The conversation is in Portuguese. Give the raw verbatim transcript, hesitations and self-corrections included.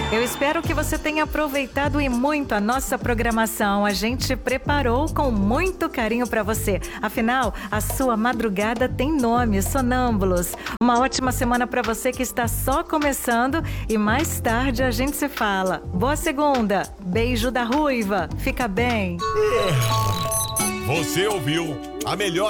Eu espero que você tenha aproveitado e muito a nossa programação. A gente preparou com muito carinho para você. Afinal, a sua madrugada tem nome, Sonâmbulos. Uma ótima semana para você que está só começando e mais tarde a gente se fala. Boa segunda. Beijo da Ruiva. Fica bem. Você ouviu a melhor